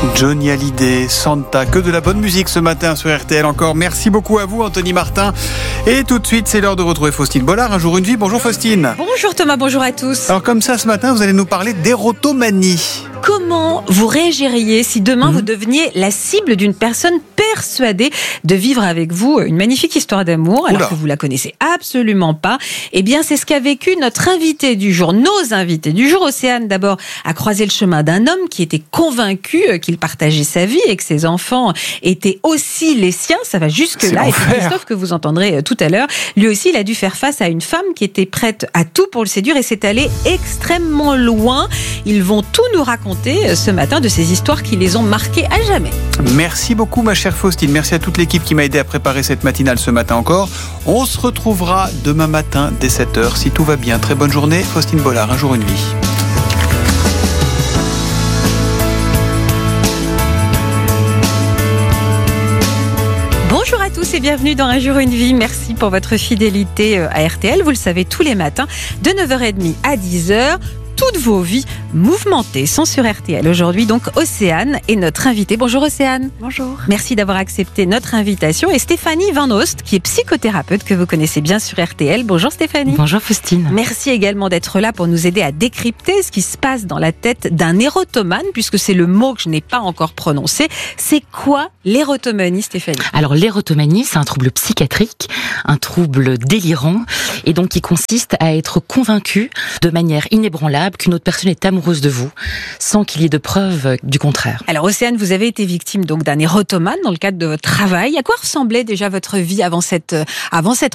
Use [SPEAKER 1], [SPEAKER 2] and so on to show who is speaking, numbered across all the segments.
[SPEAKER 1] Johnny Hallyday, Santa, que de la bonne musique ce matin sur RTL encore. Merci beaucoup à vous Anthony Martin. Et tout de suite, c'est l'heure de retrouver Faustine Bollard. Un jour une vie. Bonjour Faustine.
[SPEAKER 2] Bonjour Thomas, bonjour à tous.
[SPEAKER 1] Alors comme ça, ce matin, vous allez nous parler d'érotomanie.
[SPEAKER 2] Comment vous réagiriez si demain vous deveniez la cible d'une personne persuadée de vivre avec vous une magnifique histoire d'amour alors que vous la connaissez absolument pas? Eh bien, c'est ce qu'a vécu notre invité du jour, nos invités du jour. Océane, d'abord, a croisé le chemin d'un homme qui était convaincu qu'il partageait sa vie et que ses enfants étaient aussi les siens. Ça va jusque-là. Et Christophe, que vous entendrez tout à l'heure, lui aussi, il a dû faire face à une femme qui était prête à tout pour le séduire et c'est allé extrêmement loin. Ils vont tout nous raconter ce matin de ces histoires qui les ont marqués à jamais.
[SPEAKER 1] Merci beaucoup ma chère Faustine, merci à toute l'équipe qui m'a aidé à préparer cette matinale ce matin encore. On se retrouvera demain matin dès 7h si tout va bien. Très bonne journée, Faustine Bollard, un jour une vie.
[SPEAKER 2] Bonjour à tous et bienvenue dans Un jour une vie. Merci pour votre fidélité à RTL. Vous le savez, tous les matins de 9h30 à 10h. Toutes vos vies mouvementées sont sur RTL. Aujourd'hui, donc, Océane est notre invitée. Bonjour Océane.
[SPEAKER 3] Bonjour.
[SPEAKER 2] Merci d'avoir accepté notre invitation. Et Stéphanie Van Oost, qui est psychothérapeute, que vous connaissez bien sur RTL. Bonjour Stéphanie.
[SPEAKER 3] Bonjour Faustine.
[SPEAKER 2] Merci également d'être là pour nous aider à décrypter ce qui se passe dans la tête d'un érotomane, puisque c'est le mot que je n'ai pas encore prononcé. C'est quoi l'érotomanie, Stéphanie ?
[SPEAKER 3] Alors l'érotomanie, c'est un trouble psychiatrique, un trouble délirant, et donc qui consiste à être convaincu de manière inébranlable qu'une autre personne est amoureuse de vous, sans qu'il y ait de preuves du contraire.
[SPEAKER 2] Alors Océane, vous avez été victime donc d'un érotomane dans le cadre de votre travail. À quoi ressemblait déjà votre vie avant cette rencontre ?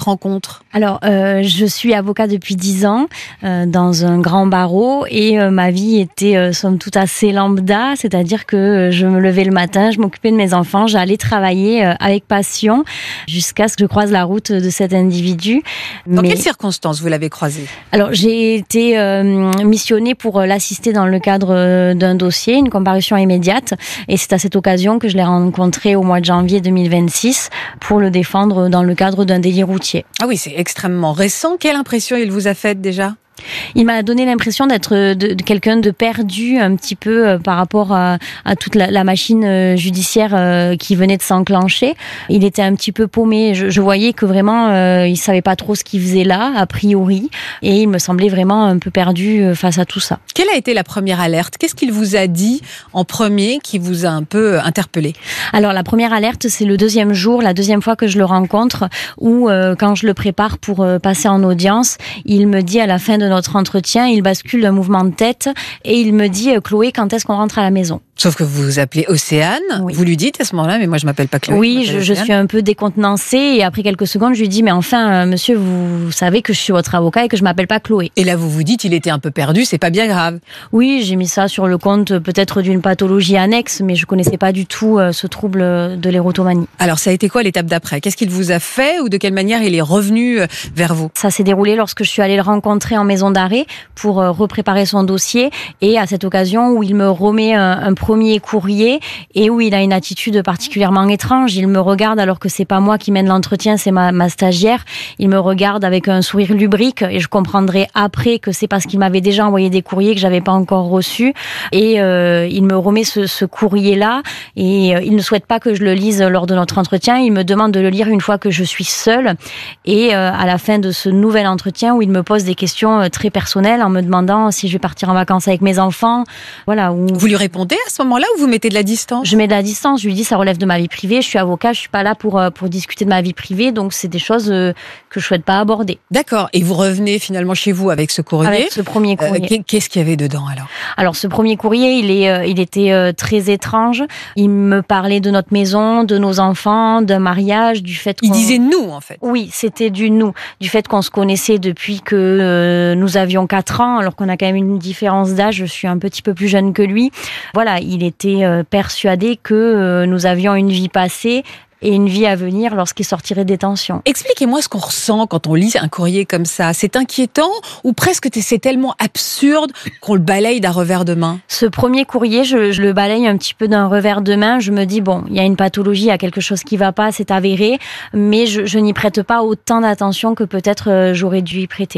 [SPEAKER 4] Alors, je suis avocat depuis 10 ans dans un grand barreau et ma vie était somme toute assez lambda, c'est-à-dire que je me levais le matin, je m'occupais de mes enfants, j'allais travailler avec passion jusqu'à ce que je croise la route de cet individu.
[SPEAKER 2] Dans quelles circonstances vous l'avez croisé ?
[SPEAKER 4] Alors, j'ai été missionnée pour l'assister dans le cadre d'un dossier, une comparution immédiate, et c'est à cette occasion que je l'ai rencontré au mois de janvier 2026 pour le défendre dans le cadre d'un délit routier.
[SPEAKER 2] Ah oui, c'est extrêmement récent. Quelle impression il vous a faite déjà ?
[SPEAKER 4] Il m'a donné l'impression d'être de quelqu'un de perdu un petit peu par rapport à toute la machine judiciaire qui venait de s'enclencher. Il était un petit peu paumé. Je voyais que vraiment il savait pas trop ce qu'il faisait là, a priori, et il me semblait vraiment un peu perdu face à tout ça.
[SPEAKER 2] Quelle a été la première alerte ? Qu'est-ce qu'il vous a dit en premier qui vous a un peu interpellé ?
[SPEAKER 4] Alors la première alerte, c'est le deuxième jour, la deuxième fois que je le rencontre, où quand je le prépare pour passer en audience, il me dit à la fin de notre entretien, il bascule d'un mouvement de tête et il me dit « Chloé, quand est-ce qu'on rentre à la maison ?»
[SPEAKER 2] Sauf que vous vous appelez Océane, oui. Vous lui dites à ce moment-là, mais moi je m'appelle pas Chloé.
[SPEAKER 4] Oui, je suis un peu décontenancée et après quelques secondes, je lui dis « Mais enfin, monsieur, vous savez que je suis votre avocat et que je m'appelle pas Chloé. »
[SPEAKER 2] Et là, vous vous dites, il était un peu perdu, c'est pas bien grave.
[SPEAKER 4] Oui, j'ai mis ça sur le compte peut-être d'une pathologie annexe, mais je connaissais pas du tout ce trouble de l'érotomanie.
[SPEAKER 2] Alors, ça a été quoi l'étape d'après ? Qu'est-ce qu'il vous a fait ou de quelle manière il est revenu vers vous ?
[SPEAKER 4] Ça s'est déroulé lorsque je suis allée le rencontrer en maison d'arrêt pour repréparer son dossier et à cette occasion où il me remet un premier courrier et où il a une attitude particulièrement étrange. Il me regarde alors que c'est pas moi qui mène l'entretien, c'est ma stagiaire. Il me regarde avec un sourire lubrique et je comprendrai après que c'est parce qu'il m'avait déjà envoyé des courriers que j'avais pas encore reçus. Et il me remet ce courrier-là et il ne souhaite pas que je le lise lors de notre entretien. Il me demande de le lire une fois que je suis seule. Et à la fin de ce nouvel entretien où il me pose des questions très personnelles en me demandant si je vais partir en vacances avec mes enfants. Voilà.
[SPEAKER 2] Vous lui répondez à ce moment-là ou vous mettez de la distance ?
[SPEAKER 4] Je mets de la distance. Je lui dis ça relève de ma vie privée. Je suis avocat, je suis pas là pour discuter de ma vie privée. Donc c'est des choses que je souhaite pas aborder.
[SPEAKER 2] D'accord. Et vous revenez finalement chez vous avec ce courrier ?
[SPEAKER 4] Avec ce premier courrier.
[SPEAKER 2] Qu'est-ce qu'il y avait dedans alors ?
[SPEAKER 4] Alors ce premier courrier, il était très étrange. Il me parlait de notre maison, de nos enfants, d'un mariage, du fait
[SPEAKER 2] Il disait nous en fait.
[SPEAKER 4] Oui, c'était du nous. Du fait qu'on se connaissait depuis que nous avions 4 ans, alors qu'on a quand même une différence d'âge. Je suis un petit peu plus jeune que lui. Voilà, il était persuadé que nous avions une vie passée et une vie à venir lorsqu'il sortirait de détention.
[SPEAKER 2] Expliquez-moi ce qu'on ressent quand on lit un courrier comme ça. C'est inquiétant ou presque c'est tellement absurde qu'on le balaye d'un revers de main?
[SPEAKER 4] Ce premier courrier, je le balaye un petit peu d'un revers de main. Je me dis, bon, il y a une pathologie, il y a quelque chose qui ne va pas, c'est avéré, mais je n'y prête pas autant d'attention que peut-être j'aurais dû y prêter.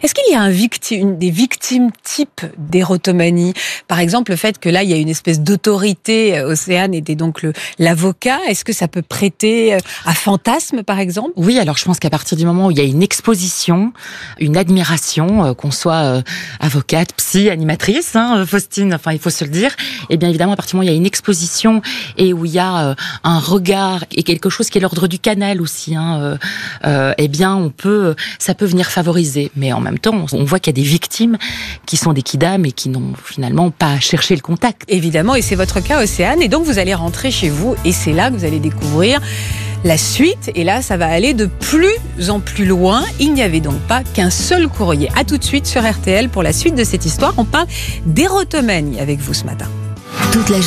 [SPEAKER 2] Est-ce qu'il y a des victimes types d'érotomanie? Par exemple, le fait que là, il y a une espèce d'autorité, Océane était donc l'avocat, est-ce que ça peut prêter à fantasme, par exemple?
[SPEAKER 3] Oui, alors je pense qu'à partir du moment où il y a une exposition, une admiration, qu'on soit avocate, psy, animatrice, Faustine, enfin il faut se le dire, et bien évidemment à partir du moment où il y a une exposition et où il y a un regard et quelque chose qui est l'ordre du canal aussi, eh bien ça peut venir favoriser. Mais en même temps, on voit qu'il y a des victimes qui sont des kidams et qui n'ont finalement pas cherché le contact.
[SPEAKER 2] Évidemment, et c'est votre cas, Océane. Et donc, vous allez rentrer chez vous et c'est là que vous allez découvrir la suite. Et là, ça va aller de plus en plus loin. Il n'y avait donc pas qu'un seul courrier. À tout de suite sur RTL pour la suite de cette histoire. On parle d'érotomanie avec vous ce matin.
[SPEAKER 5] Toute la